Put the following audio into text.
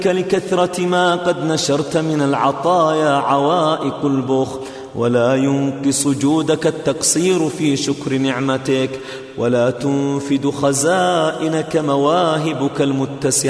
لكثرة ما قد نشرت من العطايا عوائق البخل، ولا ينقص جودك التقصير في شكر نعمتك، ولا تنفد خزائنك مواهبك المتسعة